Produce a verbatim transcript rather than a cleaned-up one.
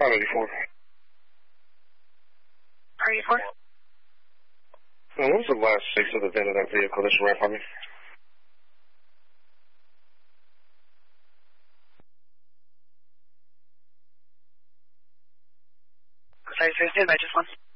five eighty-four. five eighty-four? What was the last six of the V I N of that vehicle that you ran for me? Sorry, sir, stand by just one.